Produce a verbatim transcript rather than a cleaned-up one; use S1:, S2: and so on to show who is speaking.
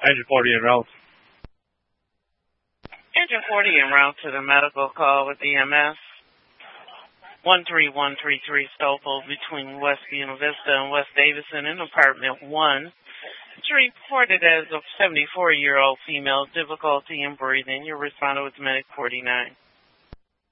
S1: Engine forty en route.
S2: Engine forty en route to the medical call with E M S. one three one three three Stoffel between West Buena Vista and West Davidson in apartment one. It's reported as a seventy-four-year-old female, difficulty in breathing. Your responder was Medic forty-nine.